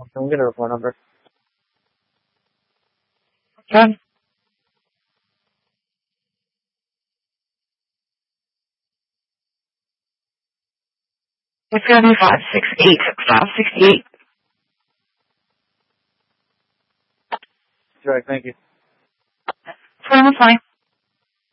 Can we get a report number? Okay. It's going to be 568. 568. That's right, thank you. That's fine.